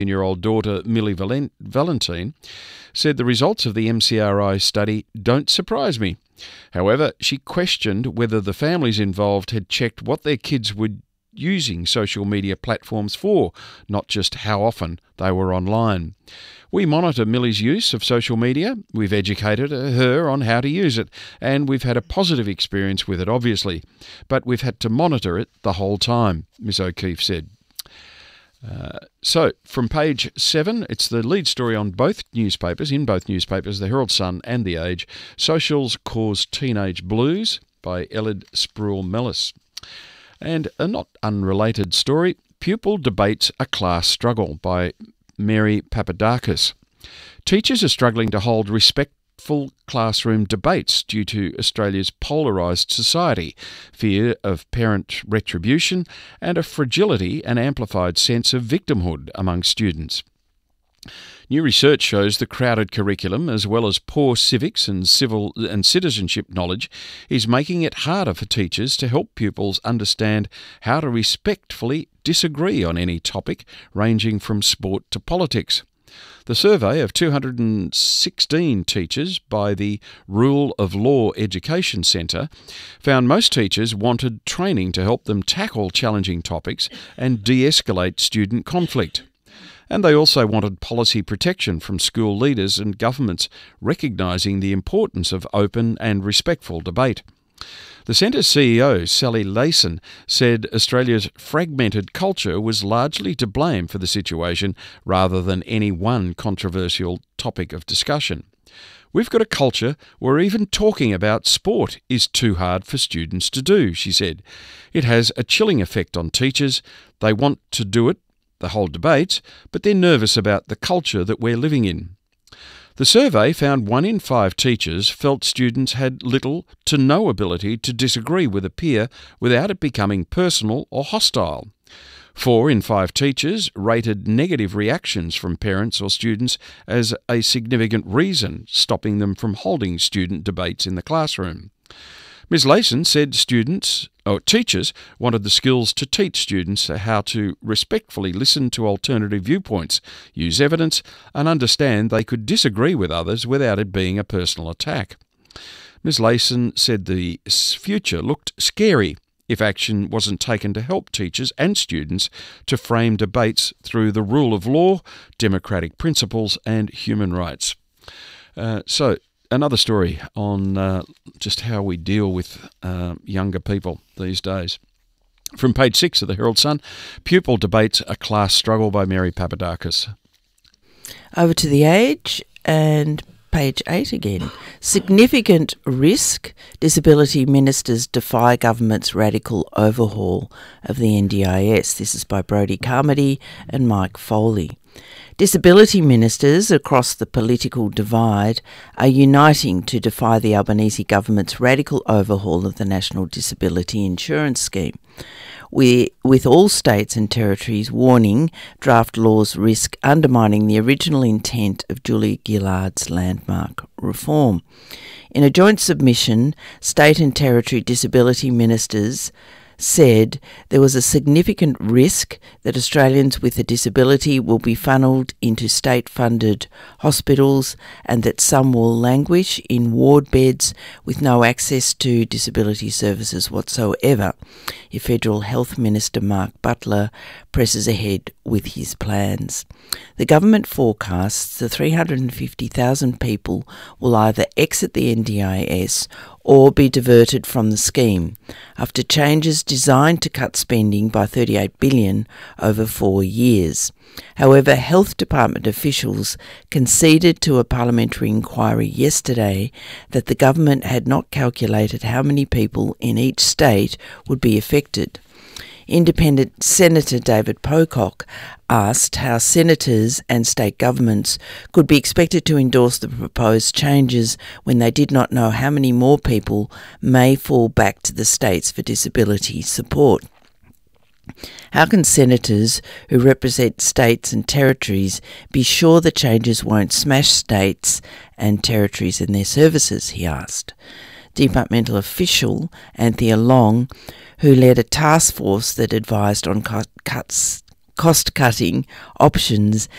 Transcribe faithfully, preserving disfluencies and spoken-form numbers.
year-old daughter, Millie Valen- Valentine, said the results of the M C R I study don't surprise me. However, she questioned whether the families involved had checked what their kids were using social media platforms for, not just how often they were online. We monitor Millie's use of social media. We've educated her on how to use it, and we've had a positive experience with it, obviously. But we've had to monitor it the whole time, Miss O'Keefe said. Uh, so, from page seven, it's the lead story on both newspapers, in both newspapers, the Herald Sun and The Age, Socials Cause Teenage Blues by Elid Spruill-Mellis. And a not unrelated story, Pupil Debates a Class Struggle by Mary Papadakis. Teachers are struggling to hold respectful classroom debates due to Australia's polarised society, fear of parent retribution, and a fragility and amplified sense of victimhood among students. New research shows the crowded curriculum, as well as poor civics and civil and citizenship knowledge, is making it harder for teachers to help pupils understand how to respectfully disagree on any topic, ranging from sport to politics. The survey of two hundred sixteen teachers by the Rule of Law Education Centre found most teachers wanted training to help them tackle challenging topics and de-escalate student conflict. And they also wanted policy protection from school leaders and governments recognising the importance of open and respectful debate. The Centre's C E O, Sally Layson, said Australia's fragmented culture was largely to blame for the situation rather than any one controversial topic of discussion. We've got a culture where even talking about sport is too hard for students to do, she said. It has a chilling effect on teachers. They want to do it, the whole debate, but they're nervous about the culture that we're living in. The survey found one in five teachers felt students had little to no ability to disagree with a peer without it becoming personal or hostile. Four in five teachers rated negative reactions from parents or students as a significant reason stopping them from holding student debates in the classroom. Miz Layson said students, or teachers, wanted the skills to teach students how to respectfully listen to alternative viewpoints, use evidence, and understand they could disagree with others without it being a personal attack. Miz Layson said the future looked scary if action wasn't taken to help teachers and students to frame debates through the rule of law, democratic principles, and human rights. Uh, so, Another story on uh, just how we deal with uh, younger people these days. From page six of the Herald Sun, Pupil Debates a Class Struggle by Mary Papadakis. Over to The Age and page eight again. Significant risk. Disability ministers defy government's radical overhaul of the N D I S. This is by Brodie Carmody and Mike Foley. Disability ministers across the political divide are uniting to defy the Albanese government's radical overhaul of the National Disability Insurance Scheme, with all states and territories warning draft laws risk undermining the original intent of Julia Gillard's landmark reform. In a joint submission, state and territory disability ministers said there was a significant risk that Australians with a disability will be funnelled into state-funded hospitals and that some will languish in ward beds with no access to disability services whatsoever if Federal Health Minister Mark Butler presses ahead with his plans. The government forecasts that three hundred fifty thousand people will either exit the N D I S or be diverted from the scheme after changes designed to cut spending by thirty-eight billion dollars over four years. However, Health Department officials conceded to a parliamentary inquiry yesterday that the government had not calculated how many people in each state would be affected. Independent Senator David Pocock asked how senators and state governments could be expected to endorse the proposed changes when they did not know how many more people may fall back to the states for disability support. How can senators who represent states and territories be sure the changes won't smash states and territories and their services, he asked. Departmental official Anthea Long, who led a task force that advised on cuts cost-cutting options